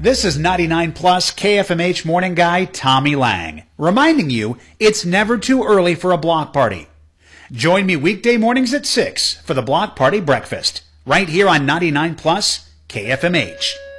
This is 99 Plus KFMH morning guy Tommy Lang, reminding you it's never too early for a block party. Join me weekday mornings at 6 for the Block Party Breakfast, right here on 99 Plus KFMH.